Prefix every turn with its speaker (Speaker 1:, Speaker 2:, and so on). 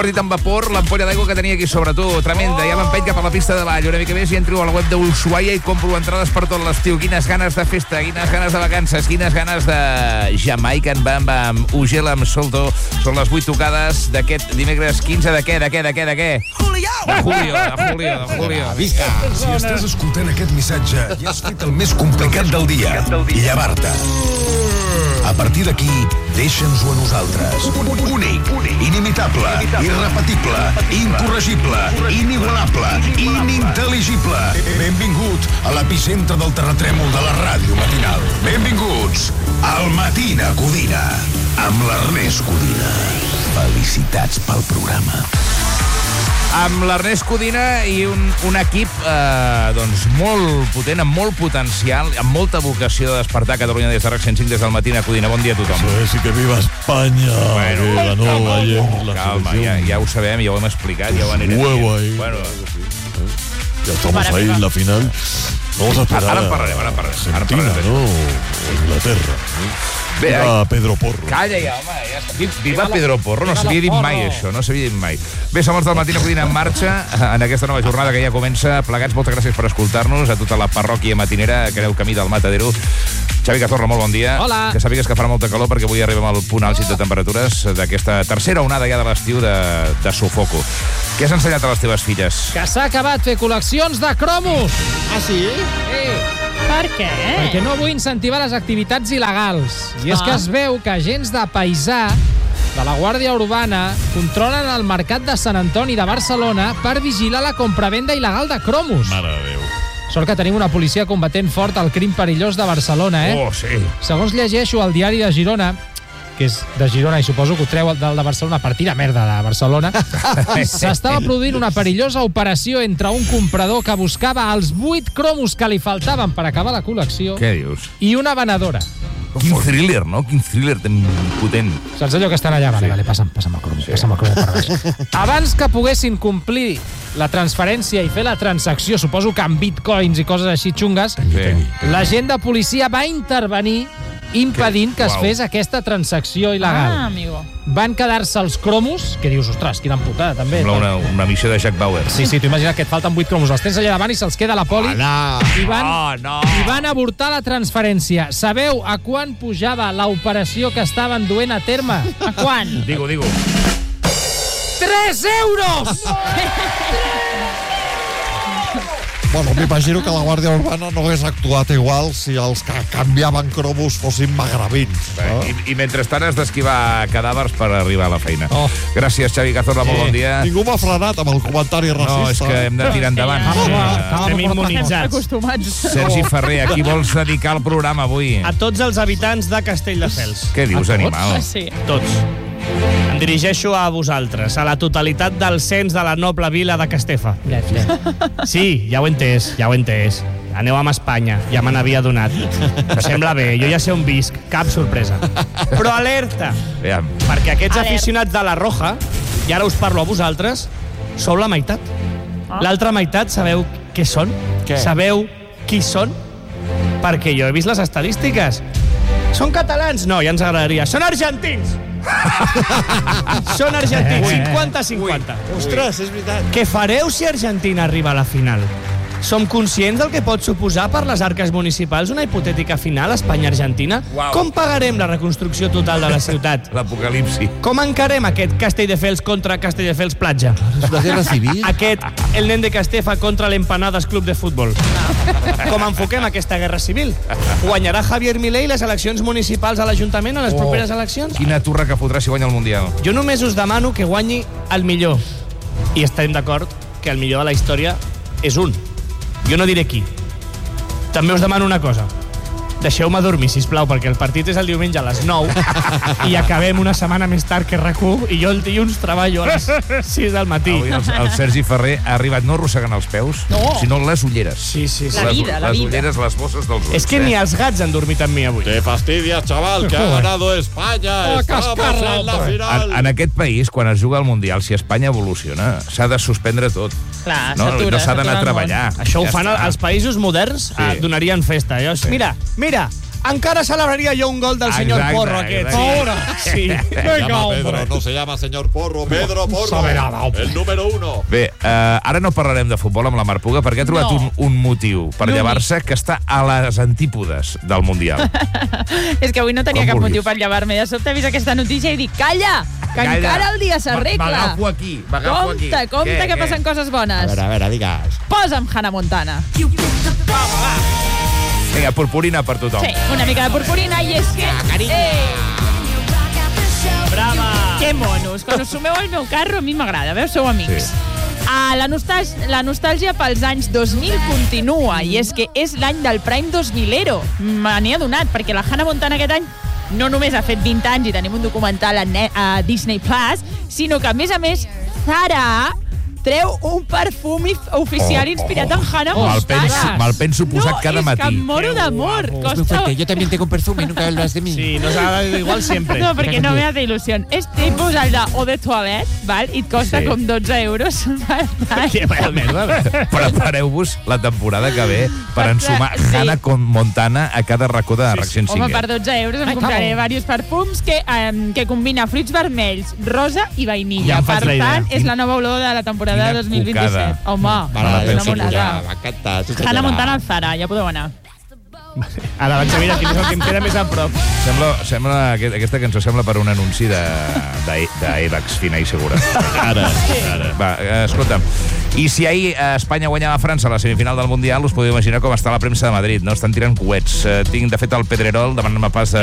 Speaker 1: Partit amb vapor, l'ampolla d'aigua que tenia aquí sobre tu, tremenda. Ja m'empeny cap a la pista de ball. Una mica més i entro a la web d'Ushuaia i compro entrades per tot l'estiu. Quines ganes de festa, quines ganes de vacances, quines ganes de Jamaican Bam Bam, Ugel amb Solto. Són les 8 tocades d'aquest dimecres 15 de què? De Julio.
Speaker 2: Visca! Si estàs escoltant aquest missatge, ja has fet el més complicat del dia. Llevar-te. A partir d'aquí, deixa'ns-ho a nosaltres. Únic, inimitable, irrepetible, incorregible, inigualable, inintel·ligible. Benvingut a l'epicentre del terratrèmol de la ràdio matinal. Benvinguts al Matina Codina, amb l'Ernest Codina. Felicitats pel programa.
Speaker 1: Amb l'Ernest Codina i un equip doncs molt potent, amb molt potencial, amb molta vocació de despertar Catalunya des de RAC 105, des del Matí a Codina. Bon dia a tothom.
Speaker 3: Sí que viva Espanya.
Speaker 1: Bueno,
Speaker 3: que ganó ayer la
Speaker 1: calma,
Speaker 3: selección.
Speaker 1: ja ho sabem, ja ho hem explicat, ja ho anirem.
Speaker 3: Huevo ahí.
Speaker 1: Bueno,
Speaker 3: Ya estamos ahí en la final. Vamos a esperar.
Speaker 1: Ara en parlarem.
Speaker 3: Argentina, ¿no? O Inglaterra.
Speaker 1: Bé,
Speaker 3: Viva Pedro Porro.
Speaker 1: Calla ja, home, ja està. Viva Pedro Porro, no s'havia dit mai això, no s'havia dit mai. Bé, som els del Matí a Codina en marxa, en aquesta nova jornada que ja comença. Plegats, moltes gràcies per escoltar-nos, a tota la parròquia matinera que aneu camí del Matadero. Xavi Cazorla, molt bon dia.
Speaker 4: Hola.
Speaker 1: Que sàpigues que farà molta calor perquè avui arribem al punt àlgid de temperatures d'aquesta tercera onada ja de l'estiu de Sofoco. Què has ensenyat a les teves filles?
Speaker 4: Que s'ha acabat fer col·leccions de cromos.
Speaker 5: Ah, sí?
Speaker 6: Per què?
Speaker 4: Perquè no vull incentivar les activitats il·legals. I és que es veu que agents de paisà de la Guàrdia Urbana controlen el mercat de Sant Antoni de Barcelona per vigilar la compravenda il·legal de cromos.
Speaker 3: Mare de Déu.
Speaker 4: Sort que tenim una policia combatent fort al crim perillós de Barcelona,
Speaker 1: Oh, sí.
Speaker 4: Segons llegeixo al diari de Girona, que és de Girona i suposo que ho treu del de Barcelona a partir de merda de Barcelona, s'estava produint una perillosa operació entre un comprador que buscava els 8 cromos que li faltaven per acabar la col·lecció
Speaker 1: Què dius?
Speaker 4: i una venedora.
Speaker 1: Quin thriller, no? Quin thriller tan potent.
Speaker 4: Saps allò que estan allà? Vale, passa'm el cromo, passa'm el cromo per baix. Abans que poguessin complir la transferència i fer la transacció, suposo que amb bitcoins i coses així xungues, l'agent de policia va intervenir impedint que es fes aquesta transacció il·legal.
Speaker 6: Ah, amigo.
Speaker 4: Van quedar-se els cromos, que dius, ostres, quina putada, també.
Speaker 1: Sembla una missió de Jack Bauer.
Speaker 4: Sí, tu imagina't que et falten 8 cromos, els tens allà davant i se'ls queda la poli i van avortar la transferència. Sabeu a quan pujava l'operació que estaven duent a terme?
Speaker 6: A quan?
Speaker 1: Digo.
Speaker 4: 3 euros!
Speaker 5: Bueno, m'imagino que la Guàrdia Urbana no hagués actuat igual si els que canviaven cromos fossin magrebins. No?
Speaker 1: I mentrestant has d'esquivar cadàvers per arribar a la feina.
Speaker 5: Oh.
Speaker 1: Gràcies, Xavi Cazorla, molt bon dia.
Speaker 5: Ningú m'ha frenat amb el comentari racista.
Speaker 1: No, és que hem de tirar endavant.
Speaker 4: Estem immunitzats.
Speaker 6: Acostumats.
Speaker 1: Sergi Ferrer, a qui vols dedicar el programa avui?
Speaker 7: A tots els habitants de Castelldefels.
Speaker 1: Què dius, animal?
Speaker 6: Sí.
Speaker 7: Tots. Em dirigeixo a vosaltres, a la totalitat del cens de la noble vila de Castefa. Sí, ja ho he entès. Aneu amb Espanya, ja me n'havia donat. Em sembla bé, jo ja sé on visc, cap sorpresa. Però alerta,
Speaker 1: Aviam.
Speaker 7: perquè aquests aficionats de la Roja, i ara us parlo a vosaltres, sou la meitat. L'altra meitat, sabeu què són?
Speaker 5: Què?
Speaker 7: Sabeu qui són? Perquè jo he vist les estadístiques. Són catalans? No, ja ens agradaria. Són argentins! Són argentins, 50-50.
Speaker 5: Ostres, és veritat.
Speaker 7: Què fareu si Argentina arriba a la final? Som conscients del que pot suposar per les arques municipals una hipotètica final Espanya-Argentina?
Speaker 1: Uau.
Speaker 7: Com pagarem la reconstrucció total de la ciutat?
Speaker 1: L'apocalipsi.
Speaker 7: Com encarem aquest Castelldefels contra Castelldefels Platja?
Speaker 5: És una guerra civil.
Speaker 7: Aquest El Nen de Castefa contra l'Empanadas Club de Futbol. Com enfoquem aquesta guerra civil? Guanyarà Javier Milei les eleccions municipals a l'Ajuntament a les properes eleccions?
Speaker 1: Quina turra que fotrà si guanya el Mundial.
Speaker 7: Jo només us demano que guanyi el millor. I estem d'acord que el millor de la història és un. Jo no diré qui. També us demano una cosa. Deixeu-me dormir, sisplau, perquè el partit és el diumenge a les 9 i acabem una setmana més tard que RAC1 i jo el dilluns treballo a les 6 del matí.
Speaker 1: Avui el Sergi Ferrer ha arribat no arrossegant els peus, sinó les ulleres.
Speaker 7: Sí.
Speaker 6: La vida.
Speaker 1: Les ulleres, les bosses dels ulls.
Speaker 7: És que ni els gats han dormit amb mi avui.
Speaker 5: Te fastidias, chaval, que ha ganado España. Estamos en la final.
Speaker 1: En aquest país, quan es juga al Mundial, si Espanya evoluciona, s'ha de suspendre tot.
Speaker 6: Clar,
Speaker 1: No
Speaker 6: s'atura.
Speaker 1: s'ha d'anar a treballar.
Speaker 7: Això ho
Speaker 1: Ja
Speaker 7: fan
Speaker 1: està.
Speaker 7: els països moderns,
Speaker 1: Sí.
Speaker 7: donarien festa. Jo, mira, encara celebraria jo un gol del senyor
Speaker 1: Exacte,
Speaker 7: Porro aquest.
Speaker 1: exacte.
Speaker 7: Ahora. Sí.
Speaker 5: Llama Pedro, no se llama señor Porro. Pedro Porro,
Speaker 4: Soberana, home.
Speaker 5: el número 1.
Speaker 1: Bé, ara no parlarem de futbol amb la Mar Puga perquè ha trobat un motiu per llevar-se que està a les antípodes del Mundial.
Speaker 6: És que avui no tenia
Speaker 1: Com
Speaker 6: cap
Speaker 1: vulguis.
Speaker 6: motiu per llevar-me. De sobte he vist aquesta notícia i dic, calla, que encara el dia s'arregla.
Speaker 1: M'agafo aquí, m'agafo aquí.
Speaker 6: Compte, que passen coses bones.
Speaker 5: A veure, digues.
Speaker 6: Posa'm Hannah Montana.
Speaker 1: Vinga, purpurina per tothom.
Speaker 6: Sí, una mica de purpurina i és que...
Speaker 7: Brava!
Speaker 6: Que monos. Quan us sumeu al meu carro, a mi m'agrada. Veus, sou amics.
Speaker 1: Sí.
Speaker 6: La nostàlgia pels anys 2000 continua, i és que és l'any del Prime 2000ero. Me n'he adonat, perquè la Hannah Montana aquest any no només ha fet 20 anys i tenim un documental a Disney Plus, sinó que, a més, Zara treu un perfum oficial inspirat en Hannah Montana.
Speaker 1: Me'l penso posar cada matí.
Speaker 6: No, és que em moro d'amor. Costa...
Speaker 8: Yo también tengo un perfume y nunca hablas de mí.
Speaker 7: Sí, nos ha dado igual siempre.
Speaker 6: No, perquè no me hace il·lusió. És tipus el de Eau de Toilette, val? I et costa com 12 euros.
Speaker 7: Que vaya merda.
Speaker 1: Prepareu-vos la temporada que ve per ensumar Hannah Montana a cada racó de Reacció
Speaker 6: Home,
Speaker 1: 5.
Speaker 6: per 12 euros em compraré diversos perfums que combina fruits vermells, rosa i vainilla.
Speaker 7: Ja em faig
Speaker 6: Per
Speaker 7: la idea.
Speaker 6: tant, és la nova olor de la temporada
Speaker 1: Quina
Speaker 6: 2027.
Speaker 1: cucada.
Speaker 6: Home,
Speaker 1: Vale,
Speaker 6: una monada.
Speaker 5: M'encanta. Sí,
Speaker 6: Hannah Montana al Zara, ja podeu anar.
Speaker 7: Ara vaig a mirar quin és el que em queda més a prop.
Speaker 1: Sembla aquesta cançó sembla per un anunci d'Evax fina i segura.
Speaker 3: Ara.
Speaker 1: Va, escolta'm, i si ahir Espanya guanyava a França a la semifinal del Mundial, us podeu imaginar com està la premsa de Madrid, no? Estan tirant coets. Tinc, de fet, el Pedrerol demanant-me pas